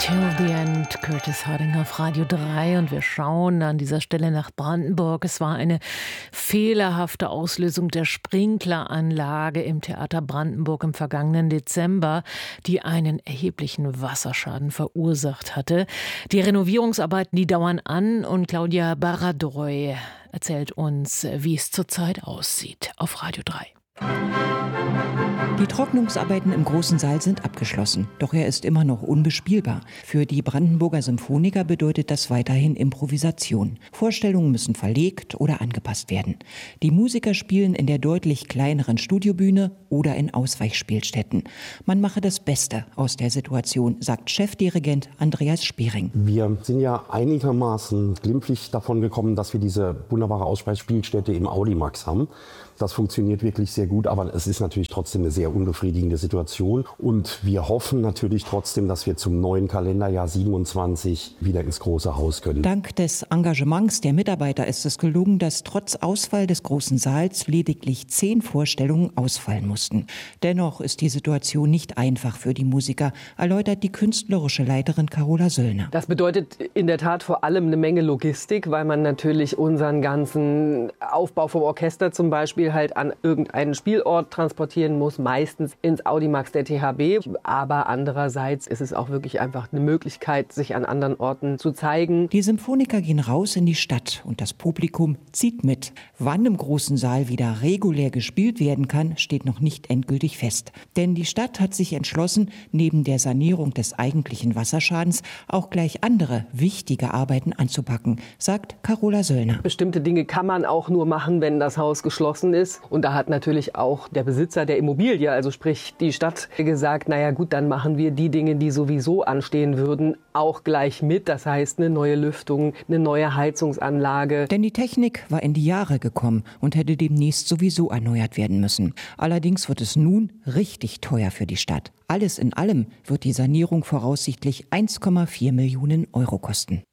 Till the End, Curtis Harding auf Radio 3 und wir schauen an dieser Stelle nach Brandenburg. Es war eine fehlerhafte Auslösung der Sprinkleranlage im Theater Brandenburg im vergangenen Dezember, die einen erheblichen Wasserschaden verursacht hatte. Die Renovierungsarbeiten, die dauern an und Claudia Baradroy erzählt uns, wie es zurzeit aussieht auf Radio 3. Die Trocknungsarbeiten im großen Saal sind abgeschlossen, doch er ist immer noch unbespielbar. Für die Brandenburger Symphoniker bedeutet das weiterhin Improvisation. Vorstellungen müssen verlegt oder angepasst werden. Die Musiker spielen in der deutlich kleineren Studiobühne oder in Ausweichspielstätten. Man mache das Beste aus der Situation, sagt Chefdirigent Andreas Spering. Wir sind ja einigermaßen glimpflich davon gekommen, dass wir diese wunderbare Ausweichspielstätte im Audimax haben. Das funktioniert wirklich sehr gut, aber es ist natürlich trotzdem eine sehr unbefriedigende Situation. Und wir hoffen natürlich trotzdem, dass wir zum neuen Kalenderjahr 27 wieder ins große Haus können. Dank des Engagements der Mitarbeiter ist es gelungen, dass trotz Ausfall des großen Saals lediglich 10 Vorstellungen ausfallen mussten. Dennoch ist die Situation nicht einfach für die Musiker, erläutert die künstlerische Leiterin Carola Söllner. Das bedeutet in der Tat vor allem eine Menge Logistik, weil man natürlich unseren ganzen Aufbau vom Orchester zum Beispiel halt an irgendeinen Spielort transportieren muss, meistens ins Audimax der THB. Aber andererseits ist es auch wirklich einfach eine Möglichkeit, sich an anderen Orten zu zeigen. Die Symphoniker gehen raus in die Stadt und das Publikum zieht mit. Wann im großen Saal wieder regulär gespielt werden kann, steht noch nicht endgültig fest. Denn die Stadt hat sich entschlossen, neben der Sanierung des eigentlichen Wasserschadens auch gleich andere wichtige Arbeiten anzupacken, sagt Carola Söllner. Bestimmte Dinge kann man auch nur machen, wenn das Haus geschlossen ist. Und da hat natürlich auch der Besitzer der Immobilie, also sprich die Stadt, gesagt, naja gut, dann machen wir die Dinge, die sowieso anstehen würden, auch gleich mit. Das heißt, eine neue Lüftung, eine neue Heizungsanlage. Denn die Technik war in die Jahre gekommen und hätte demnächst sowieso erneuert werden müssen. Allerdings wird es nun richtig teuer für die Stadt. Alles in allem wird die Sanierung voraussichtlich 1,4 Millionen Euro kosten.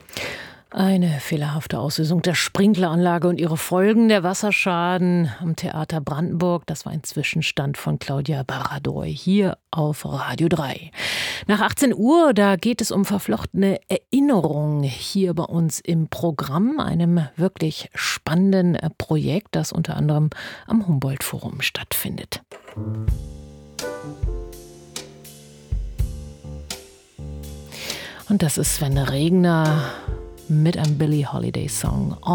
Eine fehlerhafte Auslösung der Sprinkleranlage und ihre Folgen, der Wasserschaden am Theater Brandenburg. Das war ein Zwischenstand von Claudia Baradroy hier auf Radio 3. Nach 18 Uhr, da geht es um verflochtene Erinnerung hier bei uns im Programm, einem wirklich spannenden Projekt, das unter anderem am Humboldt-Forum stattfindet. Und das ist Sven Regner mit einem Billie Holiday Song.